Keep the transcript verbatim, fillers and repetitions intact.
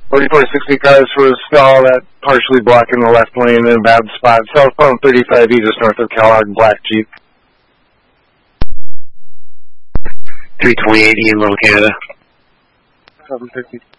forty-four sixty cars for a stall that partially blocking the left lane in a bad spot. Cell phone thirty-five E just north of Kellogg, black Jeep. three twenty-eight E in Little Canada. seven fifty.